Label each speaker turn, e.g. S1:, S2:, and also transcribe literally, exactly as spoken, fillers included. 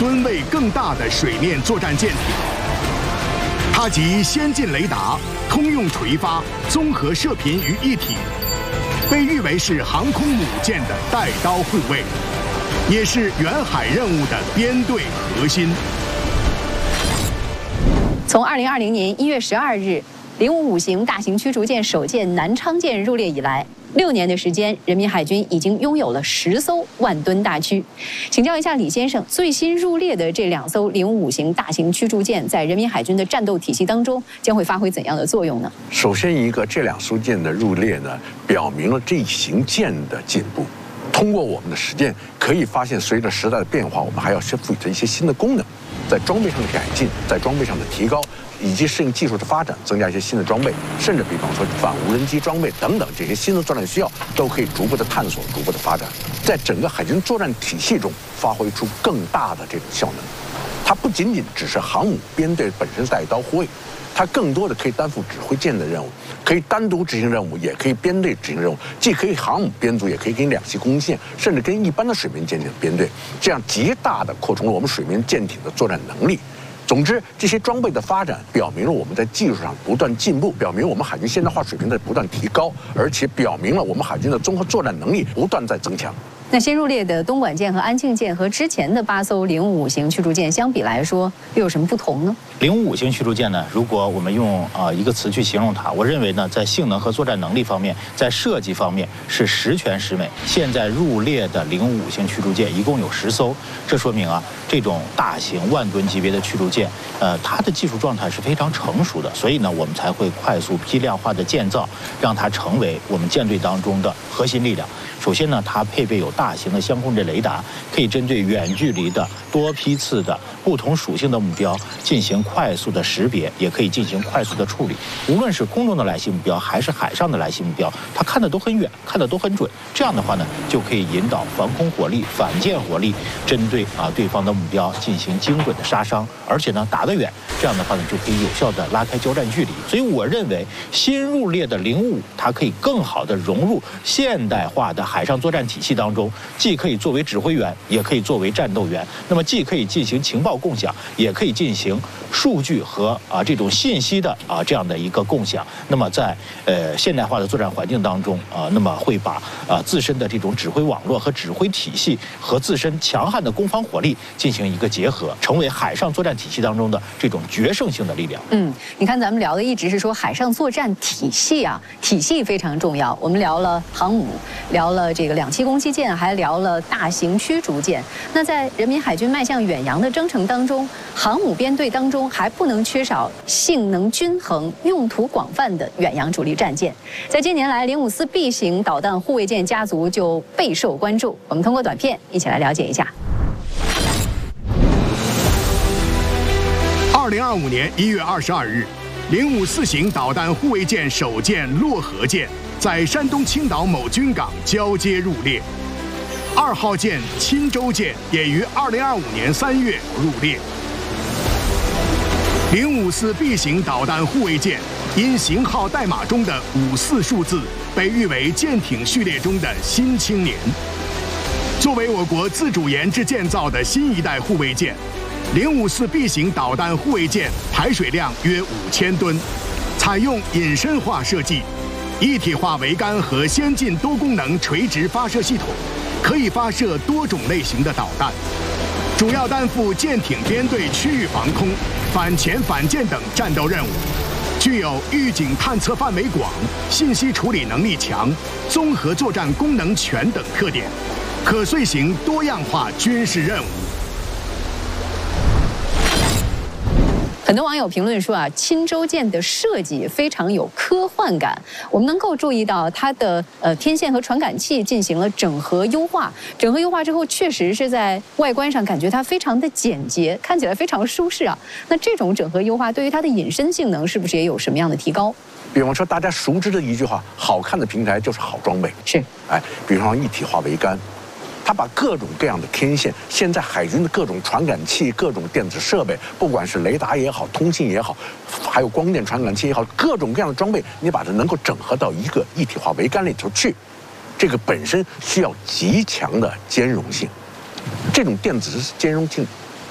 S1: 吨位更大的水面作战舰艇。它集先进雷达、通用垂发、综合射频于一体，被誉为是航空母舰的带刀护卫，也是远海任务的编队核心。
S2: 从二零二零年一月十二日零五五型大型驱逐舰首舰南昌舰入列以来，六年的时间，人民海军已经拥有了十艘万吨大驱。请教一下李先生，最新入列的这两艘零五五型大型驱逐舰，在人民海军的战斗体系当中，将会发挥怎样的作用呢？
S3: 首先，一个这两艘舰的入列呢，表明了这一型舰的进步。通过我们的实践，可以发现，随着时代的变化，我们还要赋予它一些新的功能，在装备上的改进，在装备上的提高。以及适应技术的发展，增加一些新的装备，甚至比方说反无人机装备等等这些新的作战需要，都可以逐步的探索、逐步的发展，在整个海军作战体系中发挥出更大的这种效能。它不仅仅只是航母编队本身带刀护卫，它更多的可以担负指挥舰的任务，可以单独执行任务，也可以编队执行任务，既可以航母编组，也可以跟两栖攻击舰，甚至跟一般的水面舰艇编队，这样极大的扩充了我们水面舰艇的作战能力。总之，这些装备的发展表明了我们在技术上不断进步，表明我们海军现代化水平在不断提高，而且表明了我们海军的综合作战能力不断在增强。
S2: 那新入列的东莞舰和安庆舰和之前的八艘零五五型驱逐舰相比来说，又有什么不同呢？
S4: 零五五型驱逐舰呢，如果我们用啊、呃、一个词去形容它，我认为呢，在性能和作战能力方面，在设计方面是十全十美。现在入列的零五五型驱逐舰一共有十艘，这说明啊，这种大型万吨级别的驱逐舰，呃，它的技术状态是非常成熟的，所以呢，我们才会快速批量化的建造，让它成为我们舰队当中的核心力量。首先呢，它配备有大型的相控阵雷达，可以针对远距离的多批次的不同属性的目标进行快速的识别，也可以进行快速的处理。无论是空中的来袭目标，还是海上的来袭目标，它看得都很远，看得都很准。这样的话呢，就可以引导防空火力、反舰火力，针对啊对方的目标进行精准的杀伤，而且呢打得远，这样的话呢就可以有效的拉开交战距离。所以我认为新入列的零五，它可以更好的融入现代化的海上作战体系当中，既可以作为指挥员，也可以作为战斗员。那么既可以进行情报共享，也可以进行数据和啊这种信息的啊这样的一个共享。那么在呃现代化的作战环境当中啊，那么会把啊自身的这种指挥网络和指挥体系和自身强悍的攻防火力进行一个结合，成为海上作战体系当中的这种决胜性的力量。
S2: 嗯，你看咱们聊的一直是说海上作战体系啊，体系非常重要。我们聊了航母，聊了这个两栖攻击舰，还聊了大型驱逐舰。那在人民海军迈向远洋的征程当中，航母编队当中还不能缺少性能均衡、用途广泛的远洋主力战舰。在近年来，零五四 B 型导弹护卫舰家族就备受关注。我们通过短片一起来了解一下。
S1: 二零二五年一月二十二日，零五四型导弹护卫舰首舰洛河舰在山东青岛某军港交接入列。二号舰钦州舰也于二零二五年三月入列。零五四 B 型导弹护卫舰因型号代码中的五四数字被誉为舰艇序列中的新青年。作为我国自主研制建造的新一代护卫舰，零五四 B 型导弹护卫舰排水量约五千吨，采用引申化设计，一体化桅杆和先进多功能垂直发射系统，可以发射多种类型的导弹，主要担负舰艇编队区域防空、反潜反舰等战斗任务，具有预警探测范围广、信息处理能力强、综合作战功能全等特点，可遂行多样化军事任务。
S2: 很多网友评论说啊，钦州舰的设计非常有科幻感。我们能够注意到它的呃天线和传感器进行了整合优化，整合优化之后，确实是在外观上感觉它非常的简洁，看起来非常舒适啊。那这种整合优化对于它的隐身性能是不是也有什么样的提高？
S3: 比方说大家熟知的一句话：好看的平台就是好装备。
S2: 是，
S3: 哎，比方说一体化桅杆。它把各种各样的天线，现在海军的各种传感器、各种电子设备，不管是雷达也好、通信也好，还有光电传感器也好，各种各样的装备，你把它能够整合到一个一体化桅杆里头去，这个本身需要极强的兼容性。这种电子兼容性